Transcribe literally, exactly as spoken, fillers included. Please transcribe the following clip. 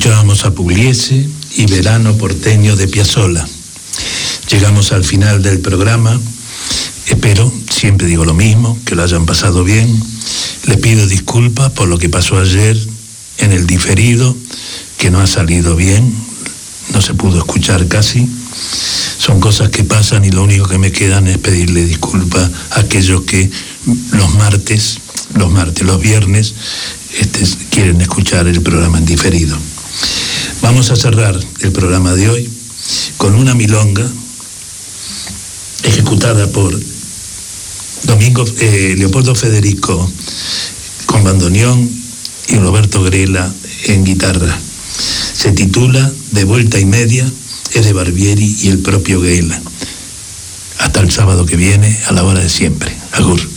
Escuchábamos a Pugliese y Verano porteño de Piazzolla. Llegamos al final del programa. Espero, siempre digo lo mismo, que lo hayan pasado bien. Le pido disculpas por lo que pasó ayer en el diferido, que no ha salido bien, no se pudo escuchar casi. Son cosas que pasan y lo único que me quedan es pedirle disculpas a aquellos que los martes, los martes, los viernes, este, quieren escuchar el programa en diferido. Vamos a cerrar el programa de hoy con una milonga ejecutada por Domingo, eh, Leopoldo Federico con bandoneón y Roberto Grela en guitarra. Se titula De vuelta y media, es de Barbieri y el propio Grela. Hasta el sábado que viene, a la hora de siempre. Agur.